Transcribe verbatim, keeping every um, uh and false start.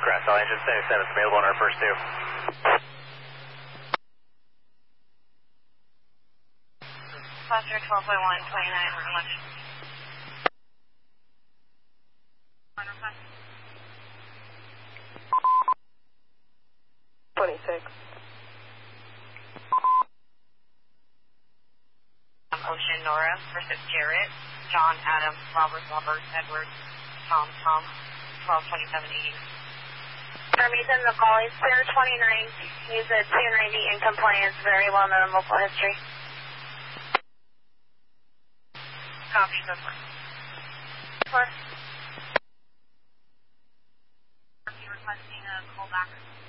Crest, all engine seventy-seven is available on our first two. Passenger twelve point one, twenty-nine, we're lunch. twenty-six. Ocean, Nora, versus Jarrett, John, Adam, Robert, Robert, Edward, Tom, Tom, twelve twenty-seven eighty. Hermes in the call, he's clear twenty-nine, he's at two ninety in compliance, very well known local history. Copy, go for it. Four. Are you requesting a call back?